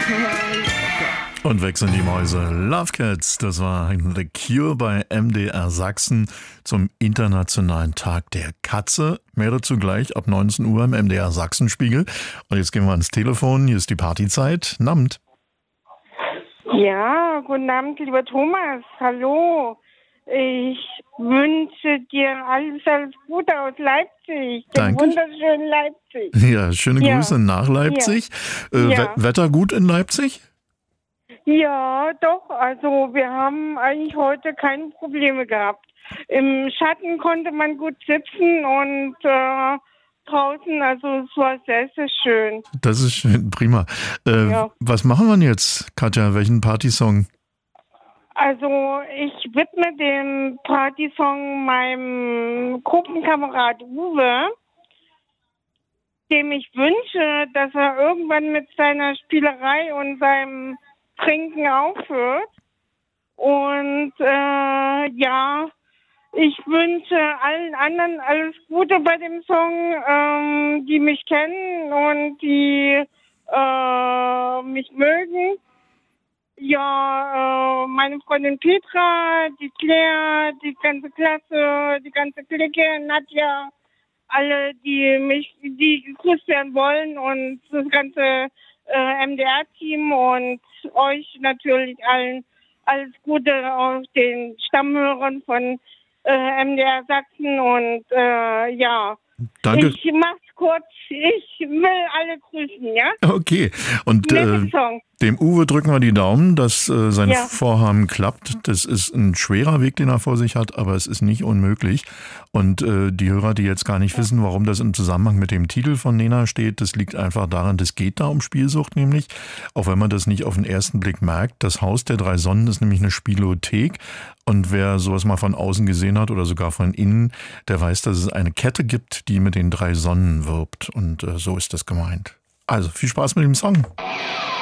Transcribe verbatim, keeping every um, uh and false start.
Und weg sind die Mäuse. Love Cats, das war The Cure bei M D R Sachsen zum Internationalen Tag der Katze. Mehr dazu gleich ab neunzehn Uhr im M D R Sachsenspiegel. Und jetzt gehen wir ans Telefon. Hier ist die Partyzeit. Namt. Ja, guten Abend, lieber Thomas. Hallo. Ich wünsche dir alles, alles Gute aus Leipzig. Dem Danke. wunderschönen Leipzig. Ja, schöne Ja. Grüße nach Leipzig. Ja. Äh, Ja. We- Wetter gut in Leipzig? Ja, doch. Also wir haben eigentlich heute keine Probleme gehabt. Im Schatten konnte man gut sitzen und äh, draußen, also es war sehr, sehr schön. Das ist schön, prima. Äh, Ja. Was machen wir denn jetzt, Katja? Welchen Partysong? Also ich widme den Partysong meinem Gruppenkamerad Uwe, dem ich wünsche, dass er irgendwann mit seiner Spielerei und seinem Trinken aufhört. Und äh, ja, ich wünsche allen anderen alles Gute bei dem Song, ähm, die mich kennen und die äh, mich mögen. Ja, äh, meine Freundin Petra, die Claire, die ganze Klasse, die ganze Clique, Nadja, alle, die mich, die gegrüßt werden wollen und das ganze äh, M D R-Team und euch natürlich allen alles Gute auf den Stammhörern von äh, M D R Sachsen und äh, ja, Danke. ich mach's kurz, ich will alle grüßen, ja? Okay. Und Netter äh, Song. dem Uwe drücken wir die Daumen, dass äh, sein Ja. Vorhaben klappt. Das ist ein schwerer Weg, den er vor sich hat, aber es ist nicht unmöglich. Und äh, die Hörer, die jetzt gar nicht wissen, warum das im Zusammenhang mit dem Titel von Nena steht, das liegt einfach daran, das geht da um Spielsucht nämlich. Auch wenn man das nicht auf den ersten Blick merkt. Das Haus der drei Sonnen ist nämlich eine Spielothek. Und wer sowas mal von außen gesehen hat oder sogar von innen, der weiß, dass es eine Kette gibt, die mit den drei Sonnen wirbt. Und äh, so ist das gemeint. Also viel Spaß mit dem Song.